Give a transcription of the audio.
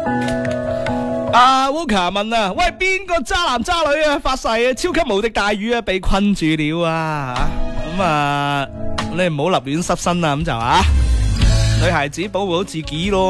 阿 Walker 問啊，喂，邊個渣男渣女啊？發誓啊，超級無敵大雨啊，被困住了啊！咁啊，你唔好立亂濕身啊，咁就啊，女孩子保護好自己咯。